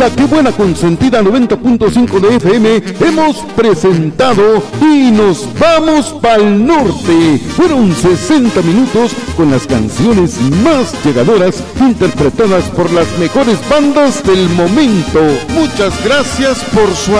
la que buena consentida 90.5 de FM hemos presentado Y nos vamos pa'l norte. Fueron 60 minutos con las canciones más llegadoras interpretadas por las mejores bandas del momento. Muchas gracias por su